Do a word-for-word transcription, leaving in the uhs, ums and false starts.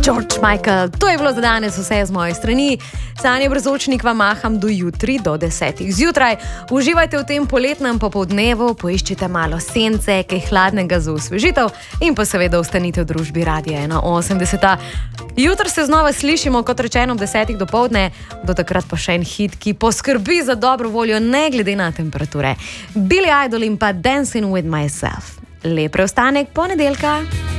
George Michael, to je bilo za danes vse z moje strani. Sanja Brzočnik vam maham do jutri, do desetih zjutraj. Uživajte v tem poletnem popoldnevu, poiščite malo sence, kaj hladnega za osvežitev in pa seveda ostanite v družbi Radia ena osemdeset. Jutri se znova slišimo, kot rečeno, ob desetih dopoldne, do takrat pa še en hit, ki poskrbi za dobro voljo, ne glede na temperature. Billy Idol in pa Dancing with Myself. Lep preostanek ponedeljka.